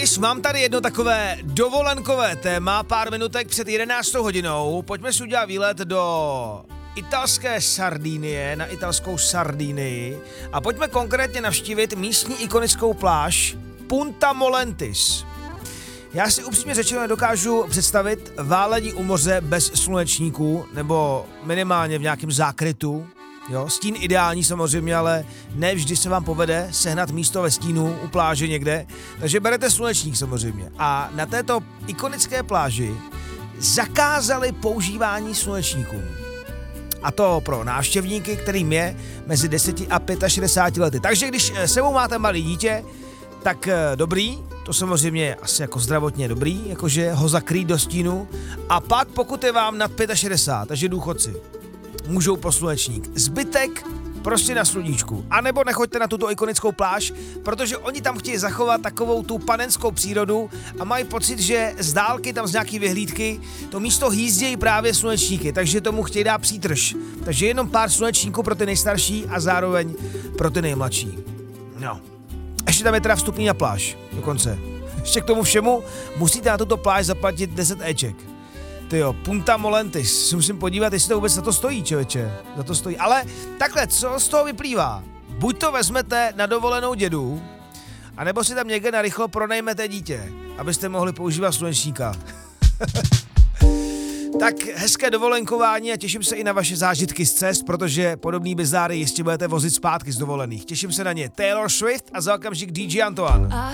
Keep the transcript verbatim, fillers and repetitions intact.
Mám tady jedno takové dovolenkové téma, pár minutek před jedenáctou hodinou. Pojďme si udělat výlet do italské Sardínie, na italskou Sardínii a pojďme konkrétně navštívit místní ikonickou pláž Punta Molentis. Já si upřímně řečeno nedokážu představit válení u moře bez slunečníků, nebo minimálně v nějakém zákrytu. Jo, stín ideální samozřejmě, ale ne vždy se vám povede sehnat místo ve stínu u pláže někde, takže berete slunečník samozřejmě. A na této ikonické pláži zakázali používání slunečníků. A to pro návštěvníky, kterým je mezi deseti a šedesáti pěti lety. Takže když sebou máte malé dítě, tak dobrý, to samozřejmě je asi jako zdravotně dobrý, jakože ho zakrýt do stínu. A pak pokud je vám nad šedesát pět, takže důchodci, můžou pro slunečník. Zbytek prostě na sluníčku. A nebo nechoďte na tuto ikonickou pláž, protože oni tam chtějí zachovat takovou tu panenskou přírodu a mají pocit, že z dálky tam z nějaký vyhlídky to místo hýzdějí právě slunečníky, takže tomu chtějí dát přítrž. Takže jenom pár slunečníků pro ty nejstarší a zároveň pro ty nejmladší. No. Ještě tam je teda vstupní na pláž, dokonce. Ještě k tomu všemu musíte na tuto pláž zaplatit deset éček. Tyjo, Punta Molentis, si musím podívat, jestli to vůbec za to stojí, člověče. Za to stojí. Ale takhle, co z toho vyplývá? Buď to vezmete na dovolenou dědu, anebo si tam někde narychlo pronajmete dítě, abyste mohli používat slunečníka. Tak hezké dovolenkování a těším se i na vaše zážitky z cest, protože podobný bizáry jistě budete vozit zpátky z dovolených. Těším se na ně. Taylor Swift a za okamžik dý džej Antoine.